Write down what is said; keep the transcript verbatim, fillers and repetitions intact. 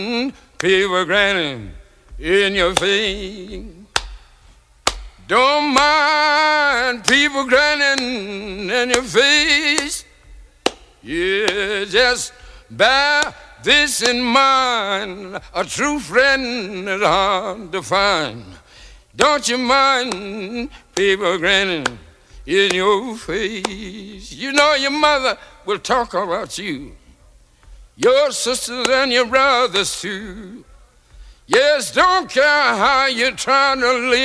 People grinning in your face. Don't mind people grinning in your face. Yeah, just bear this in mind. A true friend is hard to find. Don't you mind people grinning in your face. You know your mother will talk about you, your sisters and your brothers too. Yes, don't care how you're trying to live.